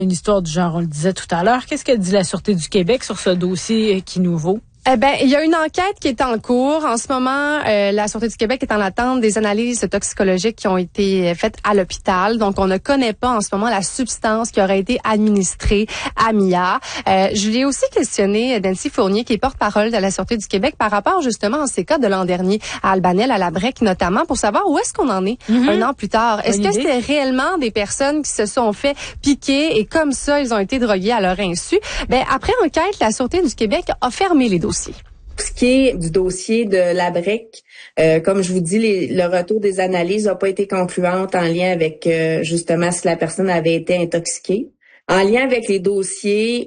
Une histoire du genre, on le disait tout à l'heure. Qu'est-ce que dit la Sûreté du Québec sur ce dossier qui nous vaut? Il y a une enquête qui est en cours. En ce moment, la Sûreté du Québec est en attente des analyses toxicologiques qui ont été faites à l'hôpital. Donc, on ne connaît pas en ce moment la substance qui aurait été administrée à Mia. Je l'ai aussi questionné, Nancy Fournier, qui est porte-parole de la Sûreté du Québec, par rapport justement à ces cas de l'an dernier, à Albanel, à la Brec notamment, pour savoir où est-ce qu'on en est un an plus tard. Est-ce que c'était réellement des personnes qui se sont fait piquer et comme ça, ils ont été drogués à leur insu? Après enquête, la Sûreté du Québec a fermé les dossiers. Pour ce qui est du dossier de la Brec, comme je vous dis, le retour des analyses n'a pas été concluante en lien avec justement si la personne avait été intoxiquée. En lien avec les dossiers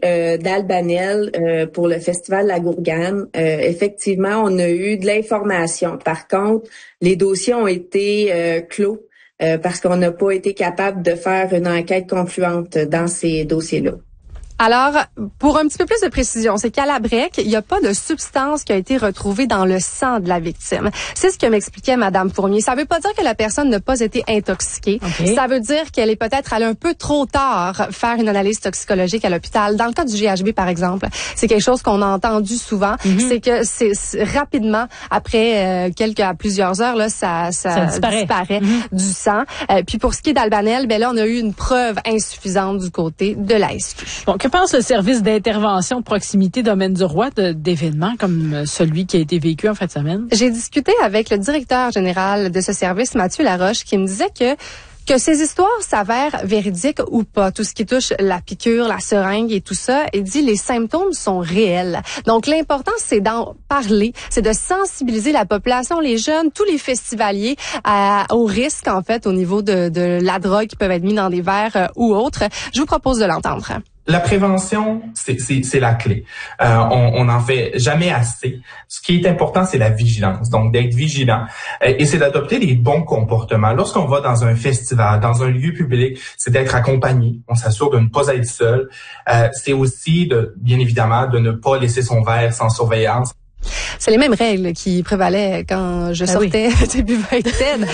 d'Albanel pour le Festival La Gourgane, effectivement, on a eu de l'information. Par contre, les dossiers ont été clos parce qu'on n'a pas été capable de faire une enquête concluante dans ces dossiers-là. Alors, pour un petit peu plus de précision, c'est qu'à la Brec, il n'y a pas de substance qui a été retrouvée dans le sang de la victime. C'est ce que m'expliquait Madame Fournier. Ça veut pas dire que la personne n'a pas été intoxiquée. Okay. Ça veut dire qu'elle est peut-être allée un peu trop tard faire une analyse toxicologique à l'hôpital. Dans le cas du GHB, par exemple, c'est quelque chose qu'on a entendu souvent. C'est que c'est rapidement, après plusieurs heures, là, ça disparaît du sang. Puis pour ce qui est d'Albanel, là, on a eu une preuve insuffisante du côté de la SQ. Bon, que pense le service d'intervention de proximité Domaine du Roi d'événements comme celui qui a été vécu en fin de semaine? J'ai discuté avec le directeur général de ce service, Mathieu Laroche, qui me disait que ces histoires s'avèrent véridiques ou pas, tout ce qui touche la piqûre, la seringue et tout ça, il dit les symptômes sont réels. Donc l'important c'est d'en parler, c'est de sensibiliser la population, les jeunes, tous les festivaliers au risque en fait au niveau de la drogue qui peuvent être mis dans des verres ou autres. Je vous propose de l'entendre. La prévention, c'est la clé. On n'en fait jamais assez. Ce qui est important, c'est la vigilance. Donc, d'être vigilant. Et c'est d'adopter les bons comportements. Lorsqu'on va dans un festival, dans un lieu public, c'est d'être accompagné. On s'assure de ne pas être seul. C'est aussi, bien évidemment, de ne pas laisser son verre sans surveillance. C'est les mêmes règles qui prévalaient quand je sortais début vingtaine.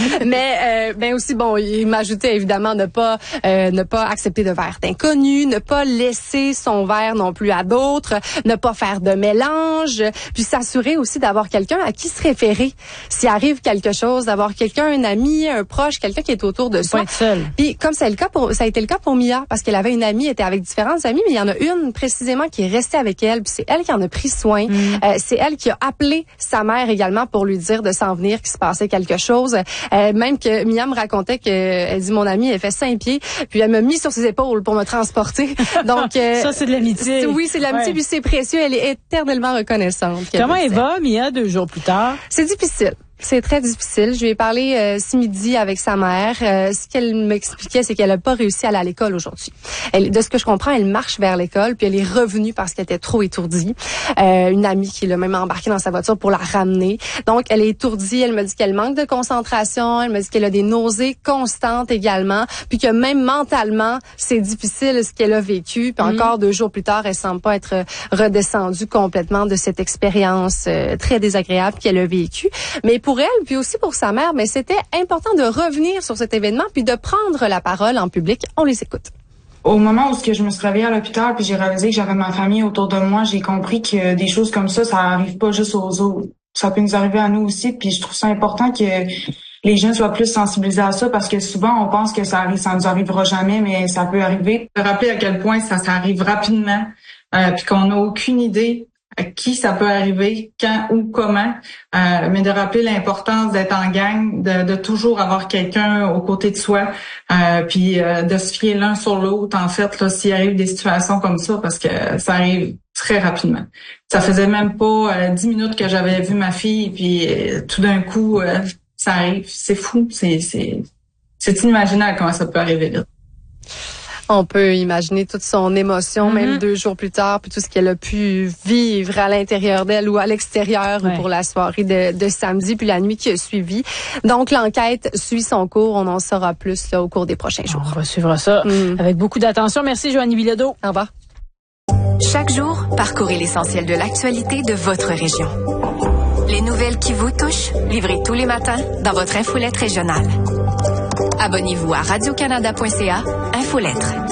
Mais aussi, bon, il m'ajoutait évidemment ne pas accepter de verre d'inconnus, ne pas laisser son verre non plus à d'autres, ne pas faire de mélange, puis s'assurer aussi d'avoir quelqu'un à qui se référer. S'il arrive quelque chose, d'avoir quelqu'un, un ami, un proche, quelqu'un qui est autour de soi. Pas être seul. Puis comme ça a été le cas pour Mia, parce qu'elle avait une amie, elle était avec différentes amies, mais il y en a une précisément qui est restée avec elle, puis c'est elle qui en a pris soin. C'est elle qui a appelé sa mère également pour lui dire de s'en venir, qu'il se passait quelque chose. Même que Mia me racontait elle dit, mon amie, elle fait 5 pieds, puis elle m'a mis sur ses épaules pour me transporter. Donc ça, c'est de l'amitié. Oui, c'est de l'amitié, puis c'est précieux. Elle est éternellement reconnaissante. Comment elle va, Mia, 2 jours plus tard? C'est difficile. C'est très difficile. Je lui ai parlé ce midi avec sa mère. Ce qu'elle m'expliquait, c'est qu'elle n'a pas réussi à aller à l'école aujourd'hui. De ce que je comprends, elle marche vers l'école, puis elle est revenue parce qu'elle était trop étourdie. Une amie qui l'a même embarquée dans sa voiture pour la ramener. Donc, elle est étourdie. Elle me dit qu'elle manque de concentration. Elle me dit qu'elle a des nausées constantes également, puis que même mentalement, c'est difficile ce qu'elle a vécu. Puis encore 2 jours plus tard, elle semble pas être redescendue complètement de cette expérience très désagréable qu'elle a vécue. Mais pour elle, puis aussi pour sa mère, mais c'était important de revenir sur cet événement puis de prendre la parole en public. On les écoute. Au moment où je me suis réveillée à l'hôpital puis j'ai réalisé que j'avais ma famille autour de moi, j'ai compris que des choses comme ça arrive pas juste aux autres. Ça peut nous arriver à nous aussi, puis je trouve ça important que les jeunes soient plus sensibilisés à ça parce que souvent on pense que ça nous arrivera jamais, mais ça peut arriver. De rappeler à quel point ça arrive rapidement, puis qu'on n'a aucune idée à qui ça peut arriver, quand ou comment, mais de rappeler l'importance d'être en gang, de toujours avoir quelqu'un aux côtés de soi, puis de se fier l'un sur l'autre, en fait, là, s'il arrive des situations comme ça, parce que ça arrive très rapidement. Ça faisait même pas 10 minutes que j'avais vu ma fille, puis tout d'un coup, ça arrive. C'est fou, c'est inimaginable comment ça peut arriver là. On peut imaginer toute son émotion, même 2 jours plus tard, puis tout ce qu'elle a pu vivre à l'intérieur d'elle ou à l'extérieur pour la soirée de samedi, puis la nuit qui a suivi. Donc, l'enquête suit son cours. On en saura plus là, au cours des prochains jours. On va suivre ça avec beaucoup d'attention. Merci, Joanie Bilodeau. Au revoir. Chaque jour, parcourez l'essentiel de l'actualité de votre région. Les nouvelles qui vous touchent, livrées tous les matins dans votre infolette régionale. Abonnez-vous à radiocanada.ca Infolettre.